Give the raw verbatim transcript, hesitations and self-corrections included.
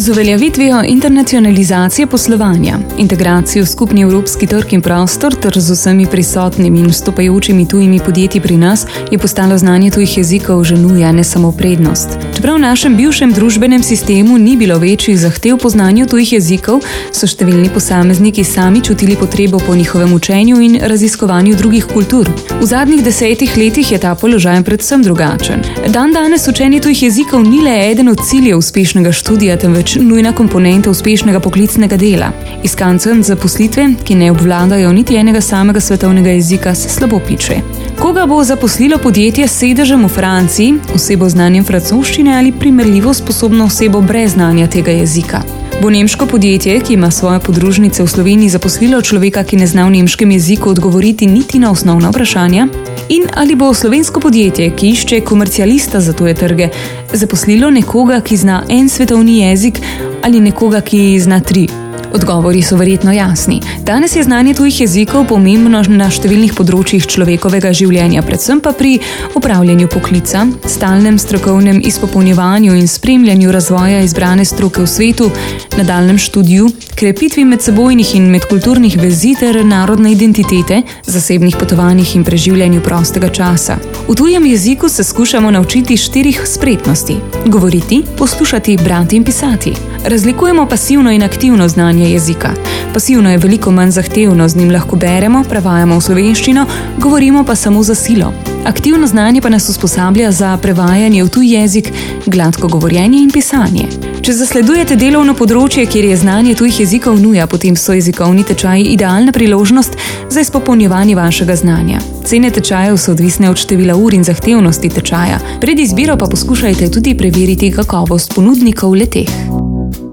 uveljavitvijo internacionalizacije poslovanja, integracijo v skupni evropski trg in prostor ter z vsemi prisotnimi in vstopajočimi tujimi podjetji pri nas je postalo znanje tujih jezikov že nuja, ne samo prednost. Čeprav v našem bivšem družbenem sistemu ni bilo večjih zahtev po znanju tujih jezikov, so številni posamezniki sami čutili potrebo po njihovem učenju in raziskovanju drugih kultur. V zadnjih desetih letih je ta položaj predvsem drugačen. Dan danes učenje tujih jezikov ni le eden od ciljev uspešnega študija, temveč nujna komponenta uspešnega poklicnega dela. Iskancem zaposlitve, ki ne obvladajo niti enega samega svetovnega jezika, se slabo piče. Koga bo zaposlilo podjetje s sedežem v Franciji, osebo z znanjem francoščine ali primerljivo sposobno osebo brez znanja tega jezika? Bo nemško podjetje, ki ima svoje podružnice v Sloveniji, zaposlilo človeka, ki ne zna v nemškem jeziku odgovoriti niti na osnovna vprašanja? In ali bo slovensko podjetje, ki išče komercialista za tuje trge, zaposlilo nekoga, ki zna en svetovni jezik ali nekoga, ki zna tri? Odgovori so verjetno jasni. Danes je znanje tujih jezikov pomembno na številnih področjih človekovega življenja, predvsem pa pri upravljanju poklica, stalnem strokovnem izpopolnjevanju in spremljanju razvoja izbrane stroke v svetu, nadaljnjem študiju, krepitvi medsebojnih in medkulturnih vezi ter narodne identitete, zasebnih potovanjih in preživljanju prostega časa. V tujem jeziku se skušamo naučiti štirih spretnosti: govoriti, poslušati, brati in pisati. Razlikujemo pasivno in aktivno znanje jezika. Pasivno je veliko manj zahtevno, z njim lahko beremo, prevajamo v slovenščino, govorimo pa samo za silo. Aktivno znanje pa nas usposablja za prevajanje v tuj jezik, gladko govorjenje in pisanje. Če zasledujete delovno področje, kjer je znanje tujih jezikov nuja, potem so jezikovni tečaji idealna priložnost za izpopolnjevanje vašega znanja. Cene tečajev so odvisne od števila ur in zahtevnosti tečaja. Pred izbiro pa poskušajte tudi preveriti kakovost ponudnikov le-teh.